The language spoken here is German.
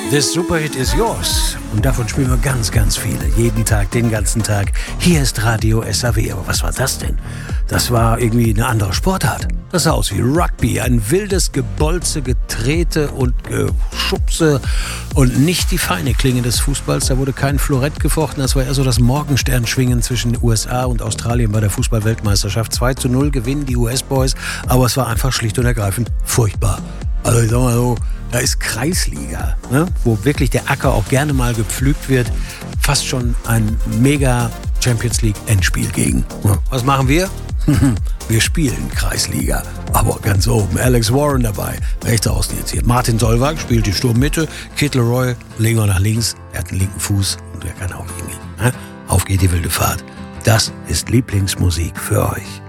This Superhit is yours. Und davon spielen wir ganz, ganz viele. Jeden Tag, den ganzen Tag. Hier ist Radio SAW. Aber was war das denn? Das war irgendwie eine andere Sportart. Das sah aus wie Rugby. Ein wildes Gebolze, Getrete und Geschubse. Und nicht die feine Klinge des Fußballs. Da wurde kein Florett gefochten. Das war eher so das Morgensternschwingen zwischen den USA und Australien bei der Fußball-Weltmeisterschaft. 2:0 gewinnen die US-Boys. Aber es war einfach schlicht und ergreifend furchtbar. Also ich sag mal so, da ist Kreisliga, ne? Wo wirklich der Acker auch gerne mal gepflügt wird. Fast schon ein mega Champions League Endspiel gegen. Was machen wir? Wir spielen Kreisliga. Aber ganz oben. Alex Warren dabei. Rechts außen jetzt hier. Martin Solveig spielt die Sturmmitte. Kid Leroy legen wir nach links. Er hat einen linken Fuß und er kann auch irgendwie. Ne? Auf geht die wilde Fahrt. Das ist Lieblingsmusik für euch.